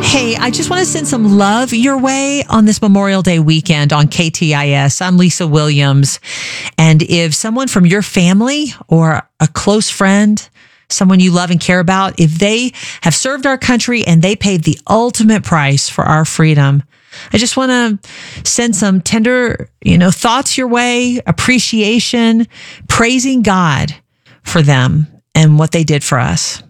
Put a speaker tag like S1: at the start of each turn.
S1: Hey, I just want to send some love your way on this Memorial Day weekend on KTIS. I'm Lisa Williams. And if someone from your family or a close friend, someone you love and care about, if they have served our country and they paid the ultimate price for our freedom, I just want to send some tender, thoughts your way, appreciation, praising God for them and what they did for us.